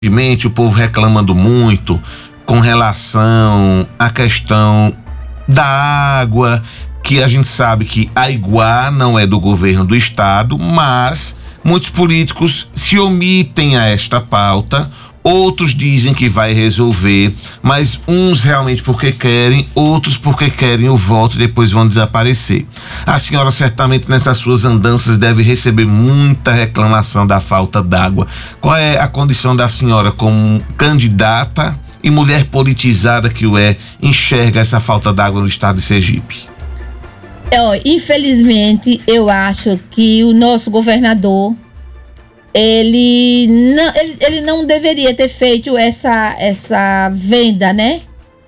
o povo reclamando muito com relação à questão da água, que a gente sabe que a Aiguá não é do governo do estado, mas muitos políticos se omitem a esta pauta. Outros dizem que vai resolver, mas uns realmente porque querem, outros porque querem o voto e depois vão desaparecer. A senhora certamente nessas suas andanças deve receber muita reclamação da falta d'água. Qual é a condição da senhora como candidata e mulher politizada que o é, enxerga essa falta d'água no estado de Sergipe? Infelizmente, eu acho que o nosso governador ele não deveria ter feito essa venda, né?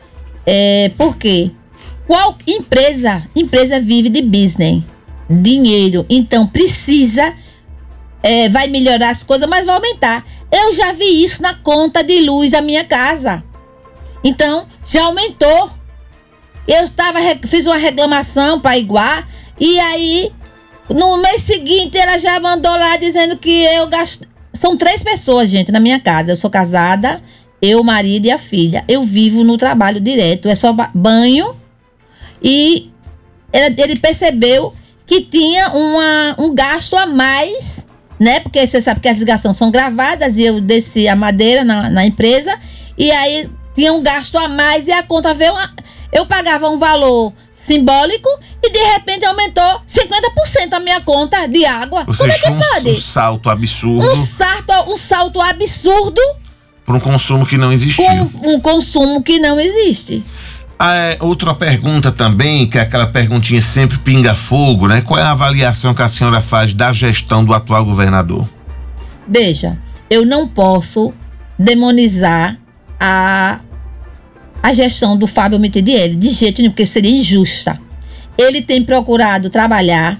Por quê? Qual empresa vive de business, dinheiro, então precisa, vai melhorar as coisas, mas vai aumentar. Eu já vi isso na conta de luz da minha casa, então já aumentou. Eu fiz uma reclamação para Aiguá e aí no mês seguinte ela já mandou lá dizendo que eu gasto. São 3 pessoas, gente, na minha casa. Eu sou casada, eu, o marido e a filha. Eu vivo no trabalho direto, é só banho. E ele percebeu que tinha um gasto a mais, né? Porque você sabe que as ligações são gravadas e eu desci a madeira na empresa. E aí tinha um gasto a mais e a conta veio. Eu pagava um valor simbólico e de repente aumentou 50% a minha conta de água. Ou seja, como é que pode? Um salto absurdo. Um salto absurdo. Para um consumo que não existiu. Um consumo que não existe. Outra pergunta também, que é aquela perguntinha sempre pinga-fogo, né? Qual é a avaliação que a senhora faz da gestão do atual governador? Veja, eu não posso demonizar a gestão do Fábio Mitidielli, de jeito nenhum, porque seria injusta. Ele tem procurado trabalhar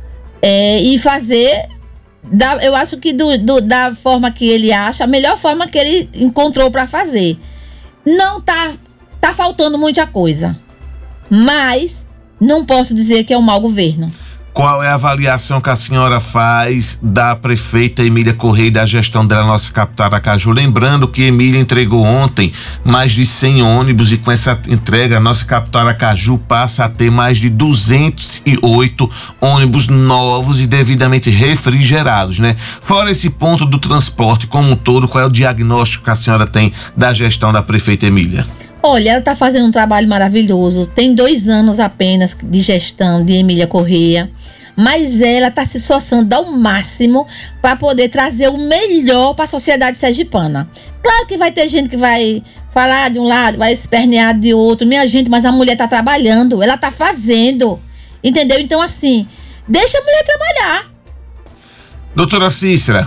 e fazer, eu acho que da forma que ele acha, a melhor forma que ele encontrou para fazer. Não tá faltando muita coisa, mas não posso dizer que é um mau governo. Qual é a avaliação que a senhora faz da prefeita Emília Correia e da gestão dela na nossa capital Aracaju? Lembrando que Emília entregou ontem mais de 100 ônibus e com essa entrega a nossa capital Aracaju passa a ter mais de 208 ônibus novos e devidamente refrigerados, né? Fora esse ponto do transporte como um todo, qual é o diagnóstico que a senhora tem da gestão da prefeita Emília? Olha, ela está fazendo um trabalho maravilhoso. Tem 2 anos apenas de gestão de Emília Correia, mas ela está se esforçando ao máximo para poder trazer o melhor para a sociedade sergipana. Claro que vai ter gente que vai falar de um lado, vai espernear de outro. Minha gente, mas a mulher está trabalhando, ela está fazendo, entendeu? Então assim, deixa a mulher trabalhar. Doutora Cícera,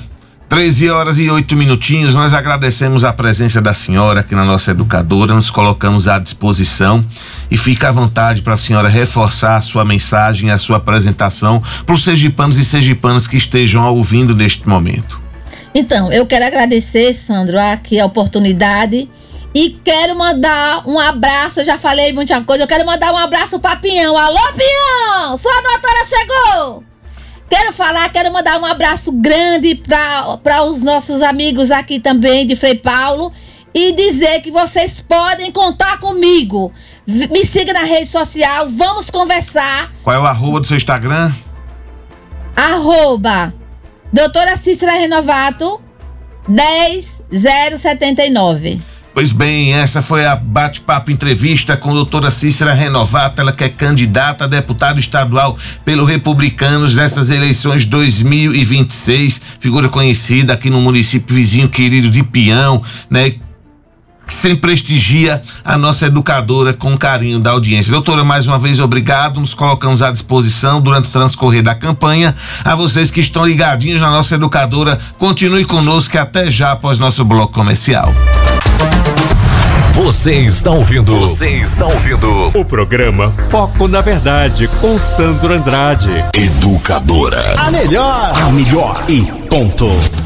13h08, nós agradecemos a presença da senhora aqui na nossa educadora, nos colocamos à disposição e fica à vontade para a senhora reforçar a sua mensagem, a sua apresentação para os sergipanos e sergipanas que estejam ouvindo neste momento. Então, eu quero agradecer, Sandro, aqui a oportunidade e quero mandar um abraço, eu já falei muita coisa, eu quero mandar um abraço para Pinhão. Alô, Pinhão, sua doutora chegou! Quero mandar um abraço grande para os nossos amigos aqui também de Frei Paulo e dizer que vocês podem contar comigo. Me siga na rede social, vamos conversar. Qual é o arroba do seu Instagram? Doutora Cícera Renovato 10079. Pois bem, essa foi a bate-papo entrevista com a doutora Cícera Renovato, ela que é candidata a deputada estadual pelo Republicanos nessas eleições 2026, figura conhecida aqui no município vizinho querido de Pião, né? Que sempre prestigia a nossa educadora com carinho da audiência. Doutora, mais uma vez obrigado, nos colocamos à disposição durante o transcorrer da campanha. A vocês que estão ligadinhos na nossa educadora, continue conosco até já após nosso bloco comercial. Você está ouvindo o programa Foco na Verdade com Sandro Andrade. Educadora. A melhor e ponto.